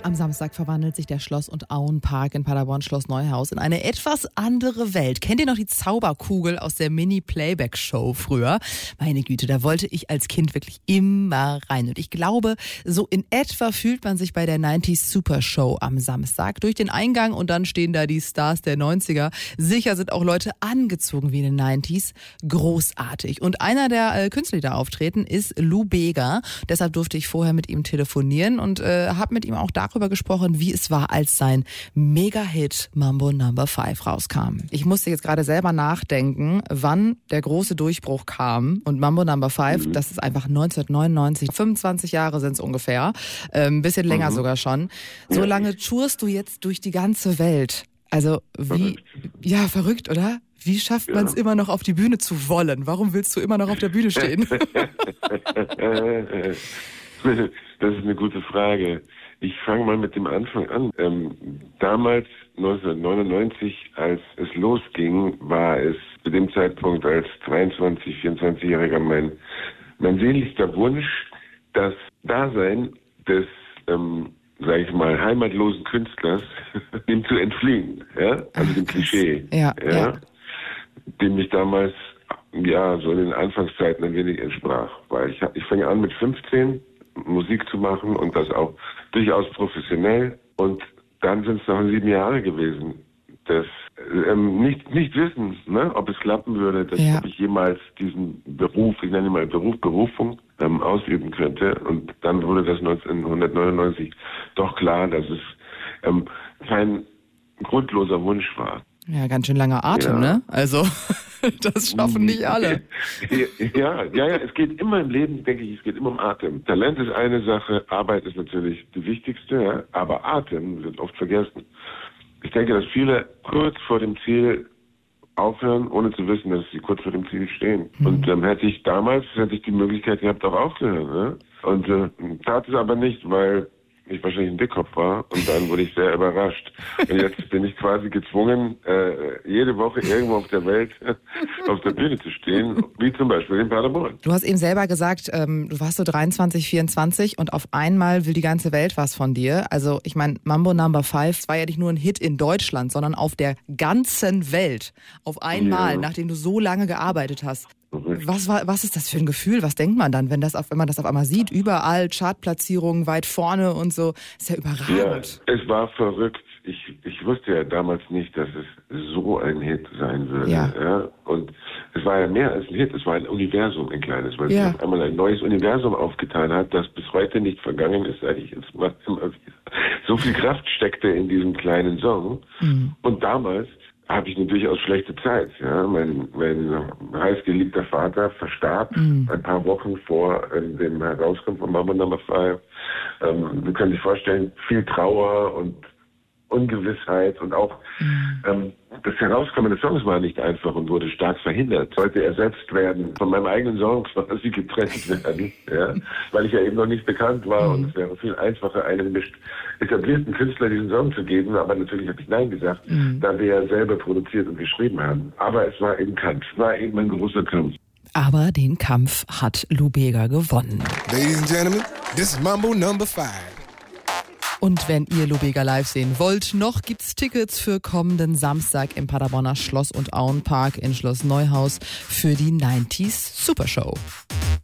Am Samstag verwandelt sich der Schloss- und Auenpark in Paderborn Schloss Neuhaus in eine etwas andere Welt. Kennt ihr noch die Zauberkugel aus der Mini-Playback-Show früher? Meine Güte, da wollte ich als Kind wirklich immer rein. Und ich glaube, so in etwa fühlt man sich bei der 90s Super Show am Samstag. Durch den Eingang und dann stehen da die Stars der 90er. Sicher sind auch Leute angezogen wie in den 90s. Großartig. Und einer der Künstler, die da auftreten, ist Lou Bega. Deshalb durfte ich vorher mit ihm telefonieren und habe mit ihm auch darüber gesprochen, wie es war, als sein Mega-Hit Mambo No. 5 rauskam. Ich musste jetzt gerade selber nachdenken, wann der große Durchbruch kam. Und Mambo No. 5, das ist einfach 1999, 25 Jahre sind es ungefähr, ein bisschen länger sogar schon. So lange tourst du jetzt durch die ganze Welt. Also wie, ja, verrückt, oder? Wie schafft man es immer noch auf die Bühne zu wollen? Warum willst du immer noch auf der Bühne stehen? Das ist eine gute Frage. Ich fange mal mit dem Anfang an. Damals, 1999, als es losging, war es zu dem Zeitpunkt als 23-, 24-Jähriger mein sehnlichster Wunsch, das Dasein des, sage ich mal, heimatlosen Künstlers, dem zu entfliehen, ja, also dem Klischee, ja. Dem ich damals, ja, so in den Anfangszeiten ein wenig entsprach, weil ich fange an mit 15 Musik zu machen und das auch durchaus professionell, und dann sind es noch 7 Jahre gewesen. Das nicht wissen, ne, ob es klappen würde, ob ich jemals diesen Beruf, ich nenne ihn mal Berufung, ausüben könnte. Und dann wurde das 1999 doch klar, dass es kein grundloser Wunsch war. Ja, ganz schön langer Atem, ne? Also, das schaffen nicht alle. Ja, es geht immer im Leben, denke ich, es geht immer um Atem. Talent ist eine Sache, Arbeit ist natürlich die wichtigste, ja? Aber Atem wird oft vergessen. Ich denke, dass viele kurz vor dem Ziel aufhören, ohne zu wissen, dass sie kurz vor dem Ziel stehen. Und hätte ich die Möglichkeit gehabt, auch aufzuhören. Ne? Und tat es aber nicht, weil ich wahrscheinlich ein Dickkopf war, und dann wurde ich sehr überrascht. Und jetzt bin ich quasi gezwungen, jede Woche irgendwo auf der Welt auf der Bühne zu stehen, wie zum Beispiel in Paderborn. Du hast eben selber gesagt, du warst so 23, 24 und auf einmal will die ganze Welt was von dir. Also ich meine, Mambo No. 5 war ja nicht nur ein Hit in Deutschland, sondern auf der ganzen Welt. Auf einmal, nachdem du so lange gearbeitet hast. Was ist das für ein Gefühl? Was denkt man dann, wenn man das auf einmal sieht? Überall Chartplatzierungen weit vorne und so. Ist ja überragend. Ja, es war verrückt. Ich wusste ja damals nicht, dass es so ein Hit sein würde. Ja. Und es war ja mehr als ein Hit, es war ein Universum, ein kleines, weil sich auf einmal ein neues Universum aufgetan hat, das bis heute nicht vergangen ist, sage ich jetzt mal immer wieder. So viel Kraft steckte in diesem kleinen Song. Und damals habe ich eine durchaus schlechte Zeit. Ja? Mein heißgeliebter Vater verstarb ein paar Wochen vor dem Herauskommen von Mambo No. 5. Du kannst dir vorstellen, viel Trauer und Ungewissheit, und auch das Herauskommen des Songs war nicht einfach und wurde stark verhindert. Sollte ersetzt werden, von meinem eigenen Song quasi getrennt werden, ja? Weil ich ja eben noch nicht bekannt war, und es wäre viel einfacher, einem etablierten Künstler diesen Song zu geben, aber natürlich habe ich Nein gesagt, da wir ja selber produziert und geschrieben haben. Aber es war eben Kampf, es war eben ein großer Kampf. Aber den Kampf hat Lou Bega gewonnen. Ladies and Gentlemen, this is Mambo No. 5. Und wenn ihr Lou Bega live sehen wollt, noch gibt's Tickets für kommenden Samstag im Paderborner Schloss- und Auenpark in Schloss Neuhaus für die 90s Super Show.